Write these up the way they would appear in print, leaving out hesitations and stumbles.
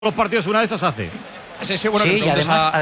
los partidos una de esas hace. Sí, bueno, sí, y además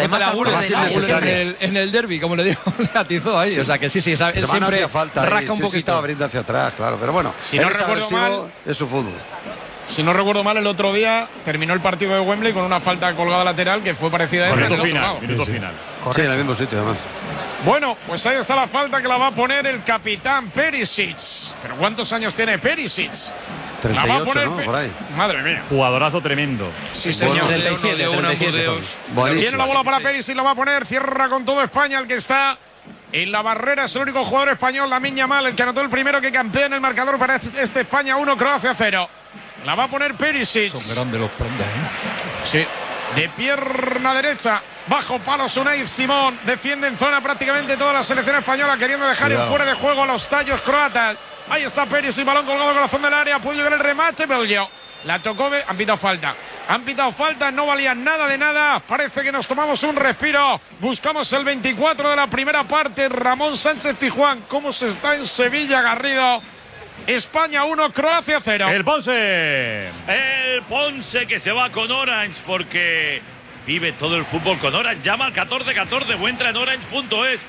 en el derbi, como le digo, le atizó ahí. Sí. O sea que sí, él siempre falta rasca un poquito. Estaba abriendo hacia atrás, claro, pero bueno, si no recuerdo mal, es su fútbol. Si no recuerdo mal, el otro día terminó el partido de Wembley con una falta colgada lateral que fue parecida a esta. Minuto final. Sí, en el mismo sitio, además. Bueno, pues ahí está la falta que la va a poner el capitán Perisic. ¿Pero cuántos años tiene Perisic? 38, ¿no? Por ahí. Madre mía. Jugadorazo tremendo. Sí, señor. 37. Tiene la bola para Perisic, la va a poner. Cierra con todo España, el que está en la barrera. Es el único jugador español, Lamine Yamal, el que anotó el primero, que campea en el marcador para este España 1, Croacia 0. La va a poner Perisic. Son grandes los prendas, ¿eh? Sí. De pierna derecha. Bajo palo Unai Simón. Defiende en zona prácticamente toda la selección española, queriendo dejar en fuera de juego a los tallos croatas. Ahí está Perisic, balón colgado en el corazón del área. Puede llegar el remate, Belgio. La tocó, han pitado falta. Han pitado falta, no valía nada de nada. Parece que nos tomamos un respiro. Buscamos el 24 de la primera parte. Ramón Sánchez Pizjuán. ¿Cómo se está en Sevilla, Garrido? España 1, Croacia 0. El Ponce. El Ponce que se va con Orange porque vive todo el fútbol con Orange. Llama al 1414 o entra en orange.es.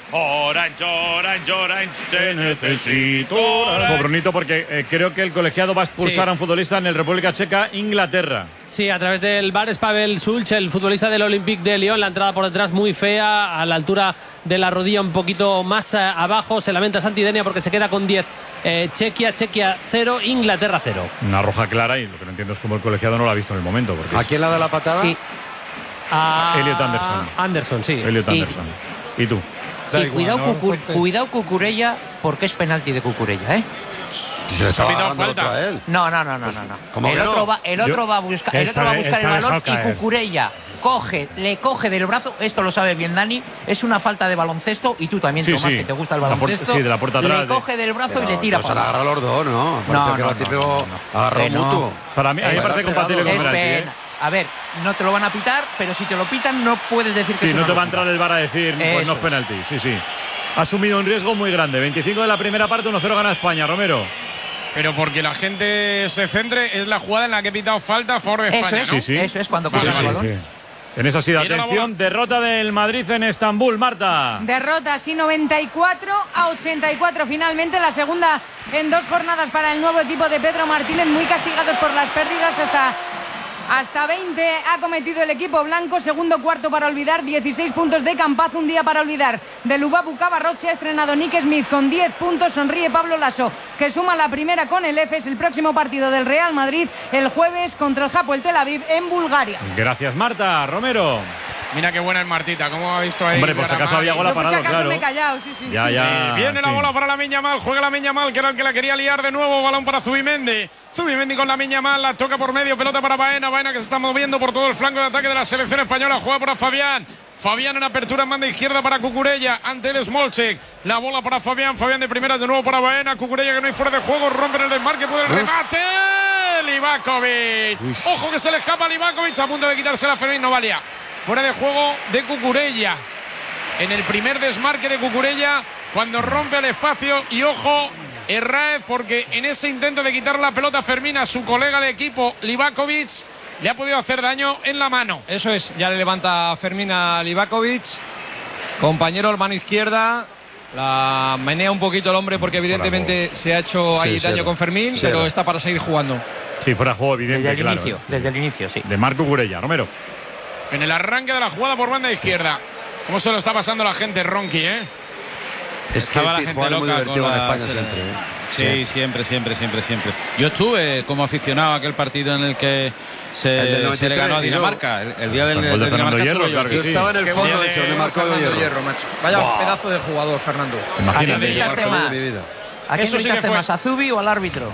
Orange, te necesito. Orange. Brunito, porque creo que el colegiado va a expulsar a un futbolista en el República Checa, Inglaterra. Sí, a través del VAR es Pavel Sulch, el futbolista del Olympique de Lyon. La entrada por detrás muy fea, a la altura de la rodilla un poquito más abajo. Se lamenta Santidenia porque se queda con 10. Chequia 0, Inglaterra 0. Una roja clara, y lo que no entiendo es cómo el colegiado no lo ha visto en el momento. Porque ¿a quién le da la patada? Sí. Elliot Anderson. Anderson, sí. Elliot Anderson. ¿Y tú? Y cuidado Cucurella, porque es penalti de Cucurella, ¿eh? Se le estaba dando falta a él. No. El otro va a buscar el balón y Cucurella le coge del brazo. Esto lo sabe bien Dani. Es una falta de baloncesto, y tú también, Tomás, que te gusta el baloncesto. Sí, de la puerta atrás. Le coge del brazo y le tira para agarra los dos, ¿no? Parece que el típico agarró mutuo. Para mí, a mí me parece compatible con penalti. A ver, no te lo van a pitar, pero si te lo pitan no puedes decir que sí, no te va a entrar el VAR a decir pues no es penalti. Sí. Ha asumido un riesgo muy grande. 25 de la primera parte, 1-0 gana España, Romero. Pero porque la gente se centre, es la jugada en la que he pitado falta a favor de España, ¿no? Eso es cuando coge el balón. En esa sí, atención, derrota del Madrid en Estambul, Marta. Derrota, sí, 94-84. Finalmente la segunda en 2 jornadas para el nuevo equipo de Pedro Martínez, muy castigados por las pérdidas. Hasta 20 ha cometido el equipo blanco. Segundo cuarto para olvidar, 16 puntos de Campaz, un día para olvidar. De Lubabu Cabarrot se ha estrenado Nick Smith con 10 puntos. Sonríe Pablo Lasso, que suma la primera con el EFES. El próximo partido del Real Madrid el jueves contra el Hapoel Tel Aviv en Bulgaria. Gracias, Marta. Romero. Mira qué buena es Martita, ¿cómo ha visto ahí? Hombre, por si acaso había bola parado, por si acaso claro. me he callado, sí. Ya. Viene la bola para Lamine Yamal, juega Lamine Yamal, que era el que la quería liar de nuevo. Balón para Zubimendi. Zubimendi con Lamine Yamal, la toca por medio, pelota para Baena que se está moviendo por todo el flanco de ataque de la selección española. Juega para Fabián. Fabián en apertura, manda izquierda para Cucurella, ante el Smolcek. La bola para Fabián de primera de nuevo para Baena. Cucurella que no hay fuera de juego, rompe el desmarque, puede el remate. Livakovic. Ojo que se le escapa a Livakovic, a punto de quitarse la Fermín, no valía. Fuera de juego de Cucurella. En el primer desmarque de Cucurella, cuando rompe el espacio, y ojo, Herráez, porque en ese intento de quitar la pelota a Fermín a su colega de equipo, Livakovic, le ha podido hacer daño en la mano. Eso es, ya le levanta Fermín a Livakovic. Compañero, mano izquierda. La menea un poquito el hombre porque evidentemente se ha hecho ahí daño con Fermín, pero está para seguir jugando. Sí, fuera de juego evidente, Desde el inicio, sí. De Marco Cucurella, Romero. En el arranque de la jugada por banda izquierda. ¿Cómo se lo está pasando la gente, Ronqui, Es que la gente loca muy divertido con en España siempre. Sí, siempre. Yo estuve como aficionado a aquel partido en el que se le ganó a Dinamarca. El día del Fernando Hierro, claro que yo estaba en el fondo de donde marcó Hierro, macho. Vaya pedazo de jugador, Fernando. Imagínate. ¿A quién gritaste más, a Zubi o al árbitro?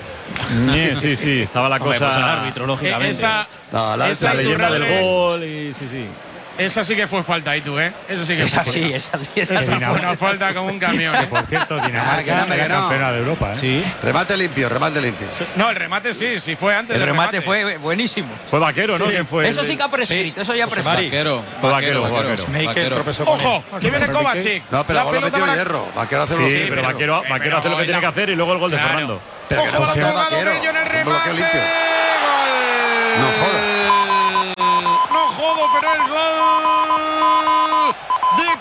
Sí, estaba la cosa. Pues al árbitro, lógicamente. La leyenda del gol y sí. Esa sí que fue falta ahí tú, Eso sí que esa fue sí, esa fue una falta como un camión. Por cierto, Dinamarca era campeona de Europa, Sí. Remate limpio. No, el remate sí fue antes del remate. Fue buenísimo. Fue Vaquero, ¿no? ¿Quién fue? Eso sí que ha prescrito, eso ya ha prescrito. Fue Vaquero. Ojo, que viene Kovacic. No, pero la bola metió Hierro. Vaquero hace lo que pero Vaquero hace lo que tiene que hacer y luego el gol de Fernando. Ojo, balón colgado, Bello en el remate. Gol. No jodas.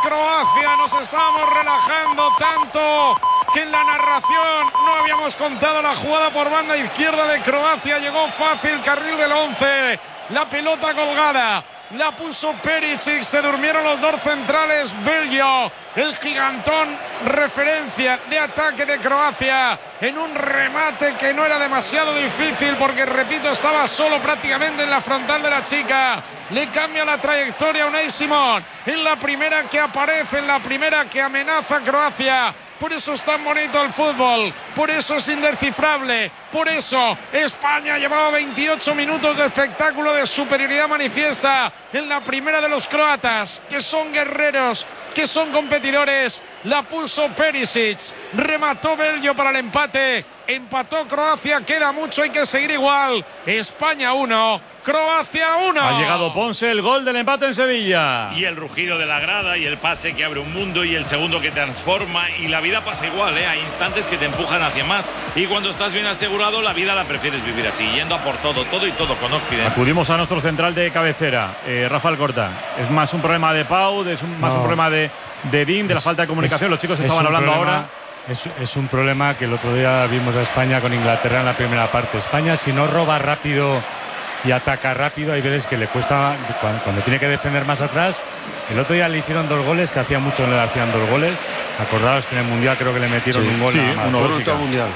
Croacia. Nos estábamos relajando tanto que en la narración no habíamos contado la jugada por banda izquierda de Croacia. Llegó fácil, carril del 11. La pelota colgada. La puso Perisic, se durmieron los dos centrales. Belgio, el gigantón, referencia de ataque de Croacia, en un remate que no era demasiado difícil porque, repito, estaba solo prácticamente en la frontal de la chica. Le cambia la trayectoria a Unai Simón en la primera que aparece, en la primera que amenaza a Croacia. Por eso es tan bonito el fútbol, por eso es indescifrable, por eso España llevaba 28 minutos de espectáculo de superioridad manifiesta en la primera de los croatas, que son guerreros, que son competidores. La puso Perisic, remató Belgio para el empate, empató Croacia, queda mucho, hay que seguir igual. España 1, Croacia 1. Ha llegado Ponce, el gol del empate en Sevilla. Y el rugido de la grada y el pase que abre un mundo y el segundo que transforma, y la vida pasa igual, hay instantes que te empujan hacia más, y cuando estás bien asegurado la vida la prefieres vivir así, yendo a por todo y todo con Occidente. Acudimos a nuestro central de cabecera, Rafa Alcorta. Es más un problema de Pau, más un problema de Dean, de la falta de comunicación. Los chicos estaban hablando ahora. Es un problema que el otro día vimos a España con Inglaterra en la primera parte. España, si no roba rápido y ataca rápido, hay veces que le cuesta cuando tiene que defender más atrás. El otro día le hicieron 2 goles, que hacía mucho no le hacían 2 goles. Acordaos que en el Mundial creo que le metieron un gol. Mundial.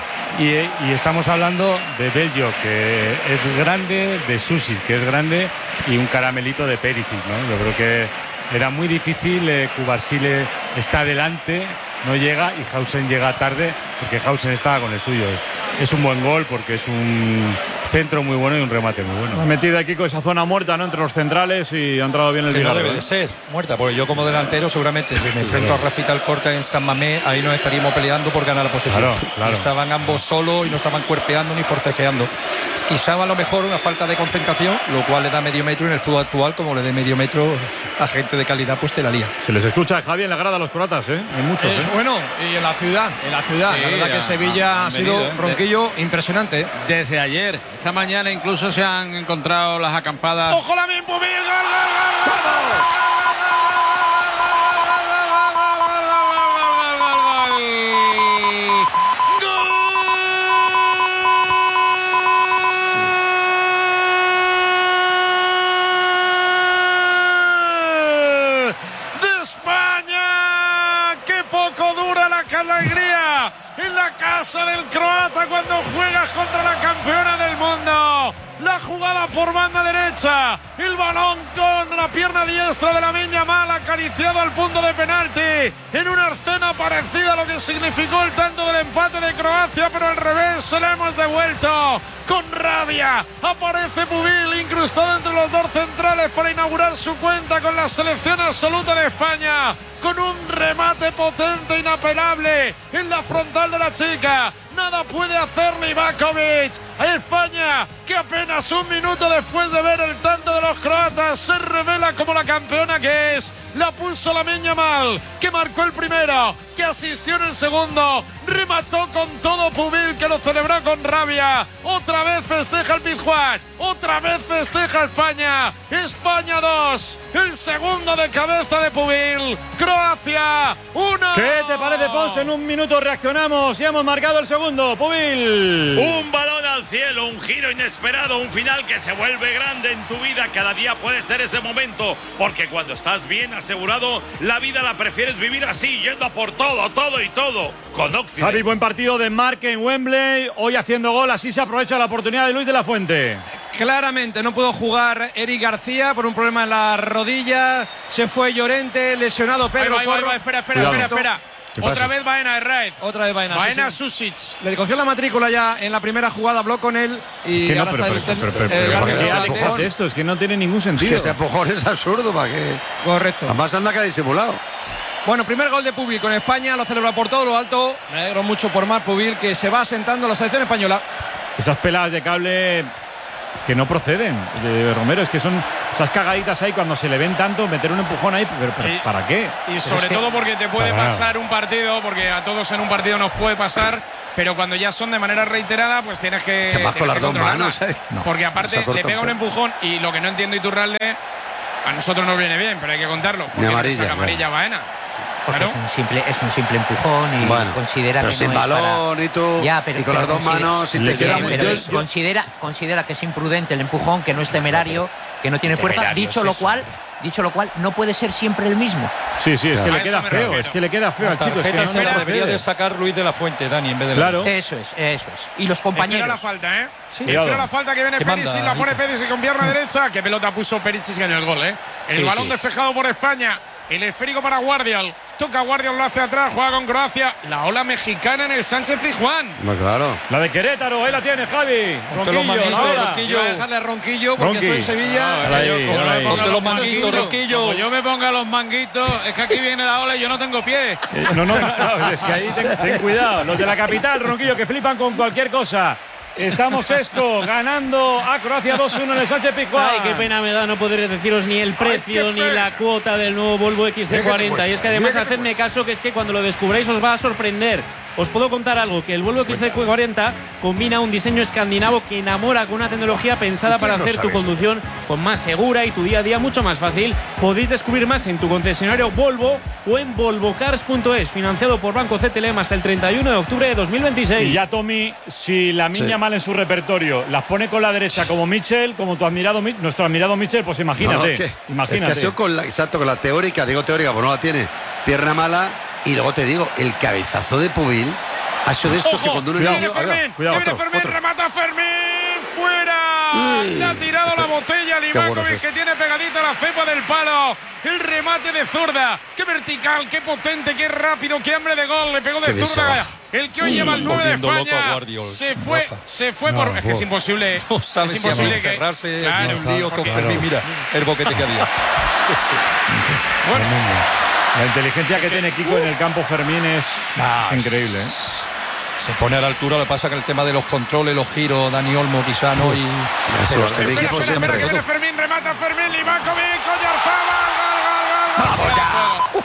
Y estamos hablando de Belgio, que es grande, de Susic, que es grande, y un caramelito de Perisic, ¿no? Yo creo que era muy difícil. Cubarsile está delante, no llega, y Hausen llega tarde, porque Hausen estaba con el suyo. Es un buen gol porque es un centro muy bueno y un remate muy bueno. Ha metido aquí con esa zona muerta, ¿no?, entre los centrales, y ha entrado bien el que Villarreal. No debe de ser muerta, porque yo como delantero seguramente si me enfrento a Rafita Alcorta en San Mamés, ahí nos estaríamos peleando por ganar la posesión. Claro. Estaban ambos solos y no estaban cuerpeando ni forcejeando. Quizá a lo mejor una falta de concentración, lo cual le da medio metro. En el fútbol actual, como le dé medio metro a gente de calidad, pues te la lía. Se les escucha, Javi, en la grada a los croatas, Hay muchos, Bueno, y en la ciudad, Sí, la verdad que Sevilla ha sido ronquillo impresionante. Desde ayer, esta mañana incluso se han encontrado las acampadas. ¡Ojo la bien Pubil! Alegría en la casa del croata cuando juegas contra la campeona del mundo. La jugada por banda derecha, el balón con la pierna diestra de Lamine Yamal, acariciado al punto de penalti, en una escena parecida a lo que significó el tanto del empate de Croacia, pero al revés, se la hemos devuelto. Con rabia aparece Pubil, incrustado entre los dos centrales para inaugurar su cuenta con la selección absoluta de España, con un remate potente, inapelable en la frontal de la chica. Nada puede hacer Livakovic. A España, que apenas un minuto después de ver el tanto de los croatas se revela como la campeona que es. La puso Lamine Yamal, que marcó el primero, que asistió en el segundo, remató con todo Pubil, que lo celebró con rabia. Otra vez festeja el Pizjuán, otra vez festeja España. España 2, el segundo de cabeza de Pubil. Croacia 1. ¿Qué te parece, Ponce? En un minuto reaccionamos y hemos marcado el segundo. Pubil. Un balón al cielo, un giro inesperado, un final que se vuelve grande en tu vida. Cada día puede ser ese momento, porque cuando estás bien asegurado, la vida la prefieres vivir así, yendo a por todo y todo. Con Occidente. Javi, buen partido de Marque en Wembley, hoy haciendo gol, así se aprovecha la oportunidad de Luis de la Fuente. Claramente no pudo jugar Eric García por un problema en la rodilla. Se fue Llorente, lesionado Pedro. Espera. Otra vez Baena Herraiz. Otra vez Baena. Susic. Le cogió la matrícula ya en la primera jugada, habló con él y ahora está el esto es que no tiene ningún sentido. Es que ese empujón es absurdo, ¿para qué? Correcto. Además anda que ha disimulado. Bueno, primer gol de Pubil con España, lo celebra por todo lo alto. Me alegro mucho por Marc Pubil, que se va asentando a la selección española. Esas peladas de cable que no proceden de Romero, es que son esas cagaditas ahí cuando se le ven tanto, meter un empujón ahí, pero ¿para qué? Y sobre todo porque te puede pasar un partido, porque a todos en un partido nos puede pasar, pero cuando ya son de manera reiterada, pues tienes que vas con las dos manos, porque aparte le pega un empujón y lo que no entiendo, Iturralde, a nosotros nos viene bien, pero hay que contarlo, porque amarilla, amarilla Baena. Porque es un simple empujón y considera pero que sin no balón y tú y con las dos manos si te queda muy considera que es imprudente el empujón, que no es temerario, que no tiene fuerza. Dicho lo cual, no puede ser siempre el mismo. Sí, es que le queda feo, es que le queda feo al chico. Es que debería de sacar Luis de la Fuente, Dani, en vez de claro. Eso es. Y los compañeros. Espera la falta, ¿eh? Sí. Espera la falta que viene Perisic, la pone Perisic con pierna derecha. Qué pelota puso Perisic en el gol, ¿eh? El balón despejado por España. El esférico para Guardiol. Toca Guardiol, lo hace atrás, juega con Croacia. La ola mexicana en el Sánchez Pizjuán. Claro. La de Querétaro, ahí la tiene Javi. Ronquillo. Voy a dejarle a Ronquillo porque estoy en Sevilla. Ponte los manguitos, Ronquillo. Como yo me ponga los manguitos, es que aquí viene la ola y yo no tengo pie. No, es que ahí ten cuidado. Los de la capital, Ronquillo, que flipan con cualquier cosa. Estamos Esco ganando a Croacia 2-1 en el Sánchez Pizjuán. Ay, qué pena me da no poder deciros ni el precio ni la cuota del nuevo Volvo XC40. Y es que además hacedme caso, que es que cuando lo descubráis os va a sorprender. Os puedo contar algo, que el Volvo XC40 combina un diseño escandinavo que enamora con una tecnología pensada para hacer tu conducción con más segura y tu día a día mucho más fácil. Podéis descubrir más en tu concesionario Volvo o en volvocars.es, financiado por Banco CTLM hasta el 31 de octubre de 2026. Y ya, Tommy, si la Miña Mal en su repertorio las pone con la derecha como Mitchell, como nuestro admirado Mitchell, pues imagínate. Es que ha sido con la teórica, pues no la tiene. Pierna mala. Y luego te digo, el cabezazo de Pubil ha sido de estos que cuando uno viene Fermín, remata Fermín, fuera. Le ha tirado la botella a Livakovic, que tiene pegadita la cepa del palo. El remate de zurda, qué vertical, qué potente, qué rápido, qué hambre de gol, le pegó de zurda. El que hoy lleva el 9 de España se fue por... Es que es imposible. No sabe si cerrarse un lío con Fermín. Mira el boquete que había. Bueno, la inteligencia que tiene Kiko en el campo Fermín es increíble, ¿eh? Se pone a la altura, lo que pasa que el tema de los controles, los giros, Dani Olmo quizá no y... Espera que viene Fermín, remata Fermín, Livakovic, Oyarzabal, gol.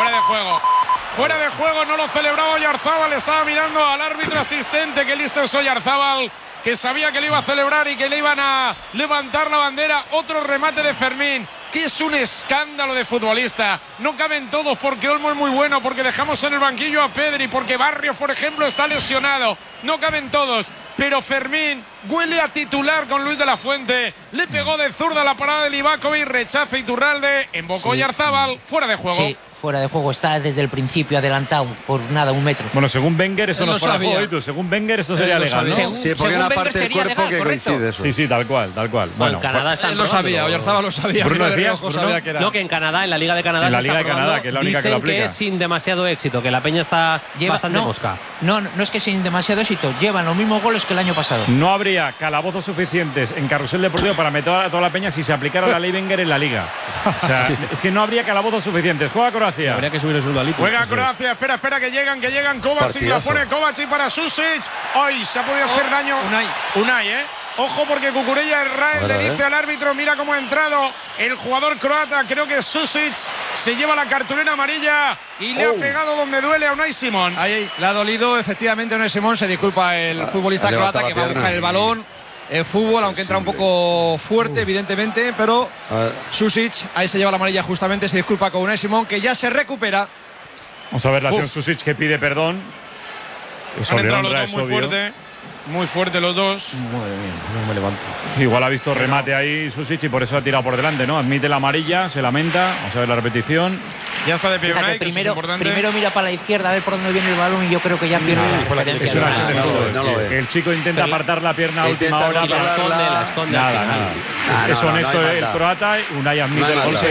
Fuera de juego, no lo celebraba Oyarzabal, estaba mirando al árbitro asistente, que listo es Oyarzabal, que sabía que le iba a celebrar y que le iban a levantar la bandera. Otro remate de Fermín, que es un escándalo de futbolista. No caben todos, porque Olmo es muy bueno, porque dejamos en el banquillo a Pedri, porque Barrios, por ejemplo, está lesionado. No caben todos, pero Fermín huele a titular con Luis de la Fuente. Le pegó de zurda la parada de Livakovic, rechaza Iturralde, embocó Oyarzabal, fuera de juego. Sí. Fuera de juego, está desde el principio adelantado por nada, un metro. Bueno, según Wenger eso no es fuera de juego, ¿y tú? Según Wenger esto sería legal, ¿no? Sí, porque hay una parte del cuerpo legal, que coincide eso. Sí, tal cual. Bueno, Canadá está lo sabía, Oyarzabal lo sabía. Bruno decías, sabía que era. No, que en Canadá, en la Liga de Canadá, en la Liga de Canadá, que es la única que lo aplica, que es sin demasiado éxito, que la peña está bastante mosca. No es que sin demasiado éxito, llevan los mismos goles que el año pasado. No habría calabozos suficientes en Carrusel Deportivo para meter a toda la peña si se aplicara la ley Wenger en la Liga. O sea, es que no habría calabozos suficientes. Juega Croacia. Habría que subir el sueldo al Liga. Juega Croacia, espera que llegan Kovacic, la pone Kovacic para Susic. Ay, se ha podido hacer daño Unai, Ojo, porque Cucurella Herrera le dice al árbitro, mira cómo ha entrado el jugador croata, creo que Susic se lleva la cartulina amarilla y le ha pegado donde duele a Unai Simón. Ahí, le ha dolido efectivamente a Unai Simón, se disculpa el futbolista croata que va a buscar el balón. El fútbol, aunque entra un poco fuerte, evidentemente, pero Susic, ahí se lleva la amarilla justamente, se disculpa con Unai Simón, que ya se recupera. Vamos a ver la acción Susic, que pide perdón. Han entrado los dos muy fuerte los dos. Madre mía, no me levanto. Igual ha visto remate ahí Susic y por eso ha tirado por delante, ¿no? Admite la amarilla, se lamenta. Vamos a ver la repetición. Ya está de pie Unai, primero mira para la izquierda a ver por dónde viene el balón y yo creo que ya pierde la diferencia. El chico intenta apartar la pierna a última hora. La esconde. Nada. Es honesto el croata. Unai admite el golpe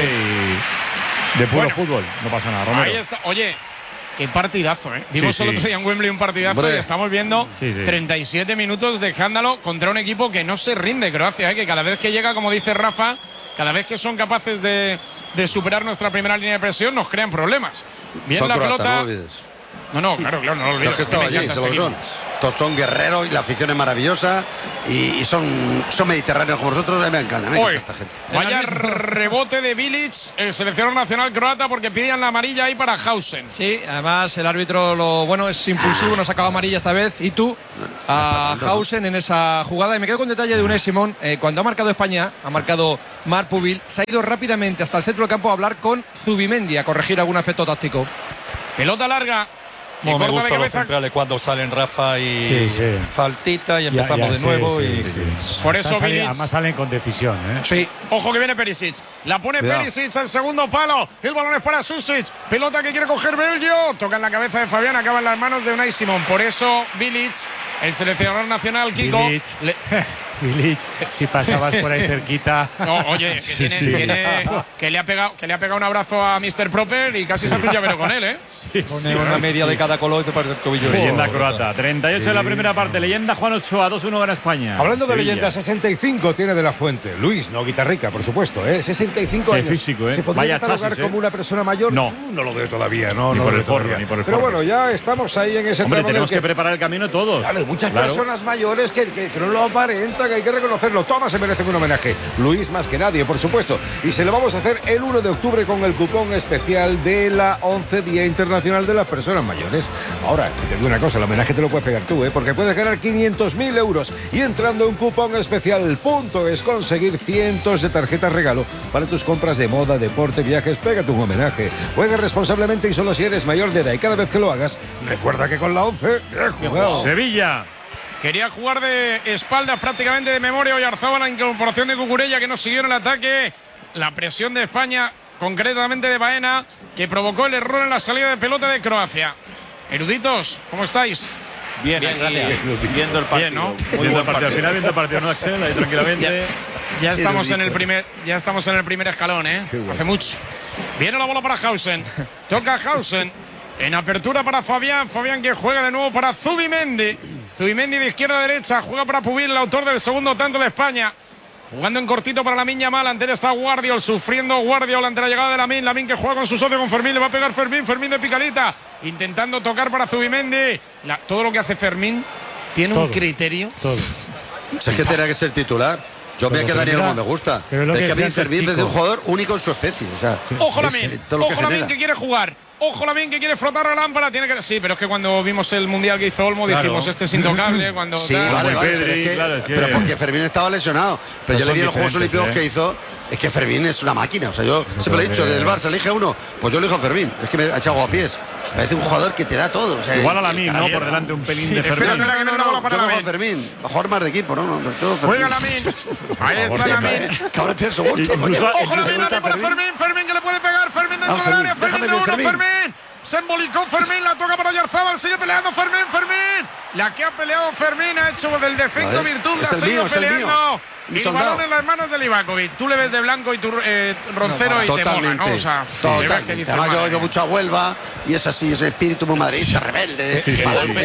y de puro fútbol. No pasa nada, Romero. Ahí está. Oye, qué partidazo, ¿eh? Vimos solo en Wembley un partidazo y estamos viendo 37 minutos de escándalo contra un equipo que no se rinde, Croacia, que cada vez que llega, como dice Rafa, cada vez que son capaces de superar nuestra primera línea de presión, nos crean problemas. Bien son la croatas, pelota. No olvides. No, claro, no lo olvides. Los que están allí, todos son guerreros y la afición es maravillosa y son mediterráneos como nosotros. Me encanta esta gente. Vaya rebote de Bilic, el seleccionador nacional croata, porque pedían la amarilla ahí para Hausen. Sí, además el árbitro es impulsivo, no ha sacado amarilla esta vez. Y tú a Hausen en esa jugada. Y me quedo con detalle de Unai Simón. Cuando ha marcado España, ha marcado Marc Pubil, se ha ido rápidamente hasta el centro del campo a hablar con Zubimendi, a corregir algún aspecto táctico. Pelota larga. Bueno, me gustan los centrales cuando salen Rafa y faltita y empezamos de nuevo. Por eso además salen con decisión. Sí. Ojo que viene Perisic. La pone Perisic al segundo palo. El balón es para Susic. Pelota que quiere coger Belgio. Toca en la cabeza de Fabián. Acaba en las manos de Unai Simón. Por eso Bilic, el seleccionador nacional, Kiko. Bilic, si pasabas por ahí cerquita. No, oye, que le ha pegado un abrazo a Mr. Proper y casi se hace un llavero con él, ¿eh? Pone una media de cada color y te parece el tobillo. Leyenda croata. 38 en la primera parte. Leyenda Juan Ochoa, 2-1 gana España. Hablando de leyenda, 65 tiene de la Fuente. Luis, no Guitarrica, por supuesto, ¿eh? 65 años. Físico, ¿eh? ¿Se podría catalogar como una persona mayor? No. No lo veo todavía, no. Ni no por lo el veo forro, todavía. ni por el Pero forro. bueno, ya estamos ahí en ese Hombre, tramo tenemos que preparar el camino todos. Claro, hay muchas personas mayores que no lo aparentan, que hay que reconocerlo. Todas se merecen un homenaje. Luis más que nadie, por supuesto. Y se lo vamos a hacer el 1 de octubre con el cupón especial de la 11 Día Internacional de las Personas Mayores. Ahora, te digo una cosa, el homenaje te lo puedes pegar tú, porque puedes ganar 500.000 euros y entrando en cupón especial es conseguir cientos de tarjetas regalo para tus compras de moda, deporte, viajes. Pégate un homenaje. Juega responsablemente y solo si eres mayor de edad. Y cada vez que lo hagas, recuerda que con la 11 he jugado. Sevilla. Quería jugar de espaldas prácticamente de memoria. Oyarzabal, la incorporación de Cucurella que no siguió en el ataque. La presión de España, concretamente de Baena, que provocó el error en la salida de pelota de Croacia. Eruditos, ¿cómo estáis? Bien, gracias. Viendo el partido. Bien, ¿no? Viendo el partido. Al final viendo el partido, ¿no, Axel? Ahí tranquilamente. Ya estamos en el primer escalón, ¿eh? Hace mucho. Viene la bola para Hausen. Toca Hausen. En apertura para Fabián. Fabián que juega de nuevo para Zubimendi. Zubimendi de izquierda a derecha. Juega para Pubil, el autor del segundo tanto de España. Jugando en cortito para Lamine Yamal. Ante él está Guardiol. Sufriendo Guardiol ante la llegada de Lamine. Lamine que juega con su socio, con Fermín. Le va a pegar Fermín. Fermín de picadita. Intentando tocar para Zubimendi. Todo lo que hace Fermín tiene un criterio. Todo. Si es que tenía que ser titular. Yo me quedaría como me gusta. Es que a mí Fermín es un jugador único en su especie. O sea, ojo Lamine. Ojo Lamine que quiere jugar. Ojo Lamine que quiere frotar la lámpara. Tiene que. Sí, pero es que cuando vimos el mundial que hizo Olmo dijimos este es intocable. Cuando sí, vale, pero porque Fermín estaba lesionado. Pero yo le vi en los Juegos Olímpicos que hizo. Es que Fermín es una máquina. O sea, yo siempre lo he dicho, del Barça elige uno. Pues yo elijo a Fermín. Es que me ha echado a pies. Parece un jugador que te da todo. O sea, igual a Lamine, ¿no? Por delante un pelín de Fermín. Espera que no, la bola para Lamine. Fermín. Va a jugar más de equipo, ¿no? Juega Lamine. Ahí está Lamine. Cabrón, tiene su gusto. Ojo Lamine para Fermín. Fermín que le puede pegar. Fermín dentro del área. Fermín de uno. Fermín. Se embolicó Fermín, la toca para Oyarzabal, sigue peleando Fermín. La que ha peleado Fermín ha hecho del defecto virtud, la sigue peleando. Y el balón en las manos de Livakovic. Tú le ves de blanco y tu Roncero y te mola, ¿no? O sea, totalmente. Además yo oigo mucho a Huelva y es así, es el espíritu muy madridista, rebelde. Fermín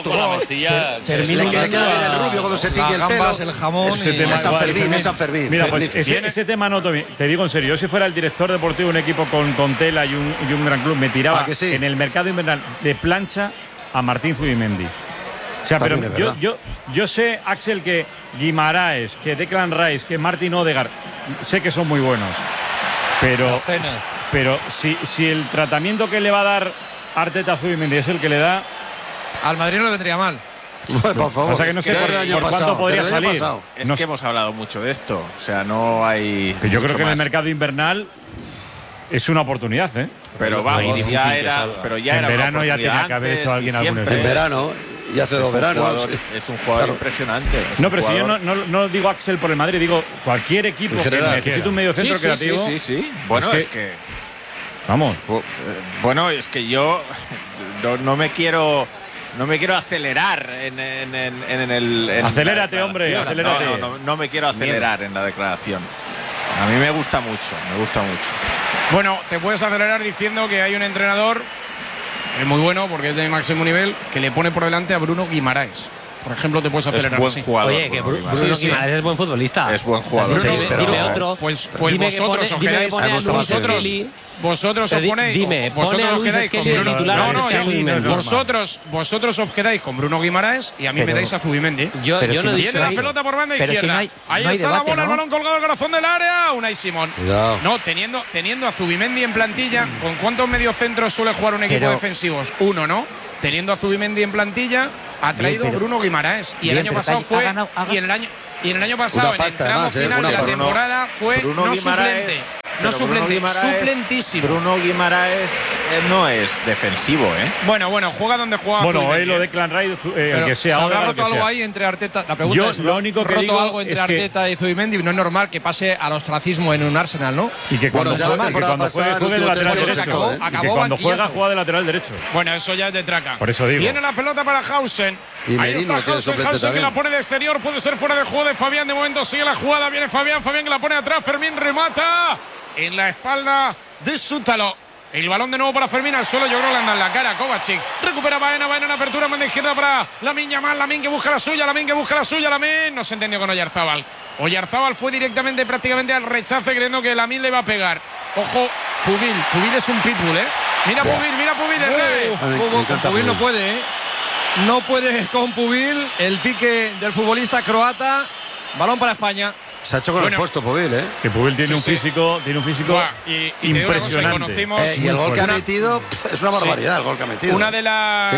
le queda bien el rubio cuando se tiñe el pelo. El jamón. Es San Fermín. Mira, pues ese tema no te digo en serio. Yo si fuera el director deportivo de un equipo con tela y un gran club, me tiraba en el mercado invernal de plancha a Martín Zubimendi. O sea, pero yo sé, Axel, que Guimaraes, que Declan Rice, que Martin Odegaard, sé que son muy buenos. Pero si el tratamiento que le va a dar Arteta a Zubimendi es el que le da, al Madrid no le vendría mal. Por favor. Pasa que no sé por cuánto podría salir. Es que hemos hablado mucho de esto. O sea, no hay. Pero yo creo que en el mercado invernal es una oportunidad, ¿eh? Pero vamos, ya era. En verano ya tenía que haber hecho alguien algún En verano. Y hace 2 veranos. Es un jugador impresionante. Pero si yo no digo Axel por el Madrid, digo cualquier equipo que necesite un mediocentro creativo. Sí. Bueno, es que vamos. Bueno, es que yo no me quiero acelerar en el. Acelérate, hombre. Acelérate. No me quiero acelerar en la declaración. A mí me gusta mucho. Bueno, te puedes acelerar diciendo que hay un entrenador que es muy bueno porque es de máximo nivel, que le pone por delante a Bruno Guimaraes. Por ejemplo, te puedes acelerar. Es buen jugador. Oye, que Bruno Guimaraes es buen futbolista. Es buen jugador. Dime otro. Pues vosotros os quedáis. Vosotros os ponéis. Vosotros os quedáis con Bruno. Vosotros os quedáis con Bruno Guimaraes y a mí me dais a Zubimendi. Yo no viene la pelota por banda izquierda. Ahí está la bola, el balón colgado al corazón del área. Unai Simón. No, teniendo a Zubimendi en plantilla, ¿con cuántos mediocentros suele jugar un equipo defensivos? Uno, ¿no? Teniendo a Zubimendi en plantilla, ha traído Bruno Guimaraes. Y el año pasado Y en el año pasado, en el tramo final de la temporada, fue no suplente. No suplentísimo. Bruno Guimaraes no es defensivo, ¿eh? Bueno, juega donde juega. Bueno, ahí lo de Clan Rice, el que sea. ¿Se habrá roto algo ahí entre Arteta? La pregunta es, lo único que digo algo entre Arteta y Zubimendi? No es normal que pase al ostracismo en un Arsenal, ¿no? Y que cuando juegue de lateral derecho. Y que cuando juega de lateral derecho. Bueno, eso ya es de traca. Por eso digo. Viene la pelota para Hausen. Y ahí está Hausen que la pone de exterior. Puede ser fuera de juego de Fabián. De momento sigue la jugada. Viene Fabián que la pone atrás. Fermín remata en la espalda de Sútalo. El balón de nuevo para Fermín al suelo. Yo creo que le anda en la cara. Kovacic recupera Baena en apertura. Manda izquierda para Lamine Yamal. Lamine que busca la suya. Lamine no se entendió con Oyarzábal. Oyarzábal fue directamente prácticamente al rechace creyendo que Lamine le iba a pegar. Ojo, Pubil es un pitbull, ¿eh? Mira Pubil, Pubil no puede, ¿eh? No puede con Pubil. El pique del futbolista croata. Balón para España. Se ha hecho con el puesto Pubil, ¿eh? Que Pubil tiene un físico impresionante. Y el gol que ha metido es una barbaridad, el gol que ha metido. Una de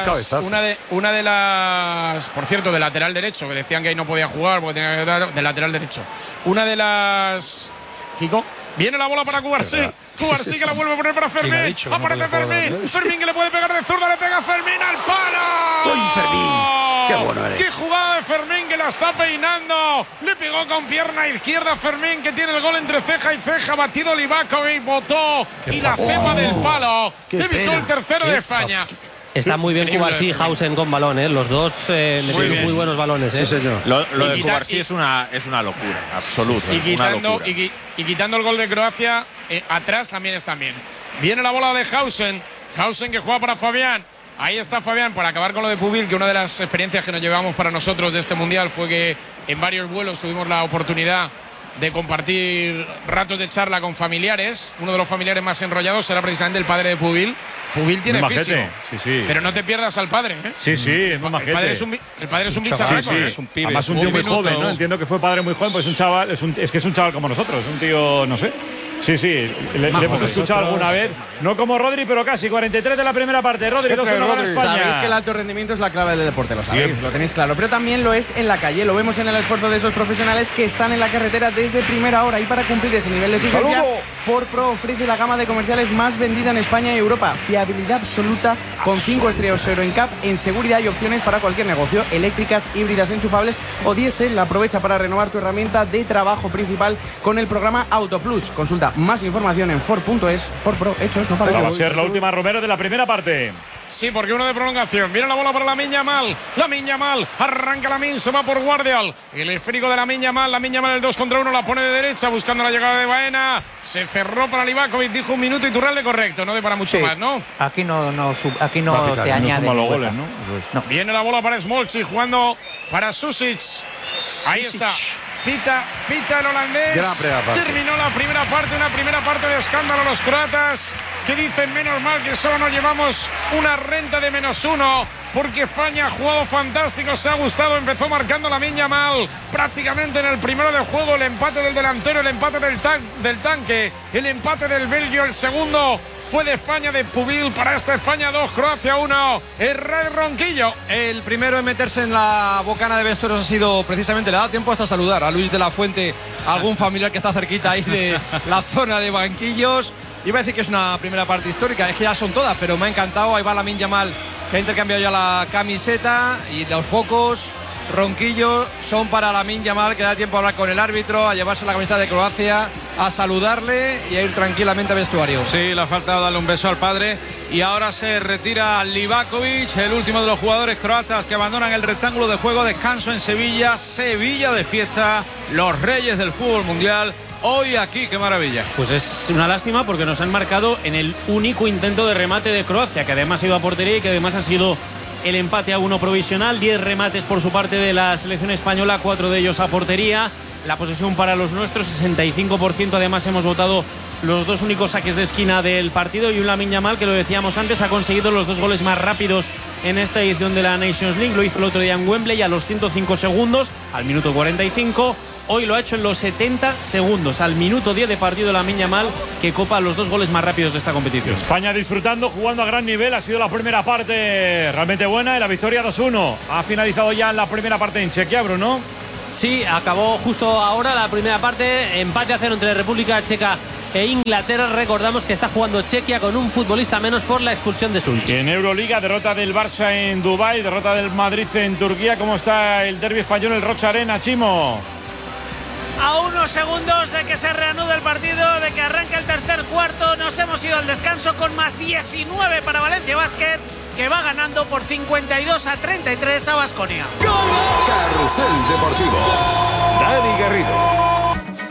las por cierto, de lateral derecho, que decían que ahí no podía jugar porque tenía que dar de lateral derecho. Una de las Kiko. Viene la bola para Cubarsí. Cubarsí que la vuelve a poner para Fermín. Aparece Fermín. Fermín que le puede pegar de zurda. Le pega Fermín al palo. ¡Uy, Fermín! ¡Qué bueno eres! ¡Qué jugada de Fermín que la está peinando! Le pegó con pierna izquierda Fermín, que tiene el gol entre ceja y ceja. Batido Livakovic, botó y la cepa del palo. Evitó el tercero de España. Está muy bien Cubarsí y Hausen con balón, ¿eh? Los dos metieron muy buenos balones, ¿eh? Sí, señor. Lo de Cubarsí es una locura, absoluta. Y quitando el gol de Croacia, atrás también están bien. Viene la bola de Hausen que juega para Fabián. Ahí está Fabián para acabar con lo de Pubil, que una de las experiencias que nos llevamos para nosotros de este Mundial fue que en varios vuelos tuvimos la oportunidad de compartir ratos de charla con familiares. Uno de los familiares más enrollados será precisamente el padre de Pubil. Pubil tiene físico, pero no te pierdas al padre, ¿eh? Sí, es muy majete. El padre es un bicharraco, es un pibe. Además un tío muy joven, ¿no? Entiendo que fue padre muy joven, pues es un chaval, es que es un chaval como nosotros, un tío, no sé. Sí, le hemos escuchado alguna vez. No como Rodri, pero casi. 43 de la primera parte. Rodri, 2-1 gana España. Sabéis que el alto rendimiento es la clave del deporte, lo sabéis, lo tenéis claro. Pero también lo es en la calle. Lo vemos en el esfuerzo de esos profesionales que están en la carretera desde primera hora. Y para cumplir ese nivel de exigencia, Ford Pro ofrece la gama de comerciales más vendida en España y Europa. Fiabilidad absoluta con 5 estrellas Euro NCAP en seguridad y opciones para cualquier negocio. Eléctricas, híbridas, enchufables o diésel. Aprovecha para renovar tu herramienta de trabajo principal con el programa AutoPlus. Consulta más información en Ford.es. Ford Pro, hechos, no para. Va a ser la última, Romero, de la primera parte. Sí, porque uno de prolongación. Viene la bola para Lamine Yamal. Lamine Yamal. Arranca Lamine, se va por Guardial. El esférico de Lamine Yamal. Lamine Yamal el 2 contra 1. La pone de derecha buscando la llegada de Baena. Se cerró para Livakovic. Dijo un minuto Iturralde correcto. No de para mucho más, ¿no? Aquí no te añade. No goles, ¿no? No. Viene la bola para Smolcic jugando para Susic. Ahí está. Pita el holandés. Terminó la primera parte, una primera parte de escándalo. Los croatas que dicen menos mal que solo nos llevamos una renta de -1 porque España ha jugado fantástico, se ha gustado, empezó marcando Lamine Yamal prácticamente en el primero del juego, el empate del delantero, el empate del tanque, el empate del belgio, el segundo fue de España, de Pubil, para esta España 2, Croacia 1, el Red Ronquillo. El primero en meterse en la bocana de vestuarios ha sido precisamente, le da tiempo hasta saludar a Luis de la Fuente, algún familiar que está cerquita ahí de la zona de banquillos. Iba a decir que es una primera parte histórica, es que ya son todas, pero me ha encantado. Ahí va Lamine Yamal, que ha intercambiado ya la camiseta, y los focos Ronquillo son para Lamine Yamal, que da tiempo a hablar con el árbitro, a llevarse la camiseta de Croacia, a saludarle y a ir tranquilamente al vestuario. Sí, le ha faltado darle un beso al padre. Y ahora se retira Livakovic, el último de los jugadores croatas que abandonan el rectángulo de juego. Descanso en Sevilla, Sevilla de fiesta, los reyes del fútbol mundial. Hoy aquí, qué maravilla. Pues es una lástima porque nos han marcado en el único intento de remate de Croacia, que además ha ido a portería y que además ha sido el empate a 1 provisional. 10 remates por su parte de la selección española, 4 de ellos a portería. La posesión para los nuestros, 65%. Además hemos votado los 2 únicos saques de esquina del partido, y un Lamine Yamal que, lo decíamos antes, ha conseguido los 2 goles más rápidos en esta edición de la Nations League. Lo hizo el otro día en Wembley a los 105 segundos, al minuto 45. Hoy lo ha hecho en los 70 segundos, al minuto 10 de partido, Lamine Yamal, que copa los 2 goles más rápidos de esta competición. España disfrutando, jugando a gran nivel. Ha sido la primera parte realmente buena y la victoria 2-1. Ha finalizado ya la primera parte en Chequia, Bruno. Sí, acabó justo ahora la primera parte. Empate a 0 entre República Checa e Inglaterra. Recordamos que está jugando Chequia con un futbolista menos por la expulsión de Sulch. En Euroliga, derrota del Barça en Dubái, derrota del Madrid en Turquía. ¿Cómo está el derbi español, el Rocha Arena, Chimo? A unos segundos de que se reanude el partido, de que arranque el tercer cuarto, nos hemos ido al descanso con más 19 para Valencia Basket, que va ganando por 52-33 a Baskonia. Carrusel Deportivo. Dani Garrido.